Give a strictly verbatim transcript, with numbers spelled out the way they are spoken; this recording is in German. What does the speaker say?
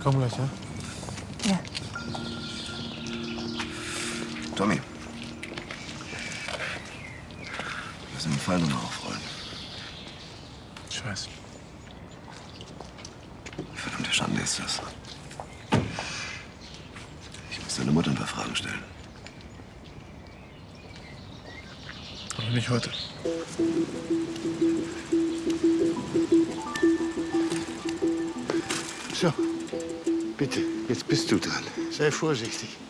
komm gleich, ja? Ja. Tommy. Wir müssen den Fall nochmal aufrollen. Ich weiß. Verdammte Schande ist das. Ich muss deine Mutter ein paar Fragen stellen. Aber nicht heute. So, bitte, jetzt bist du dran. Sei vorsichtig.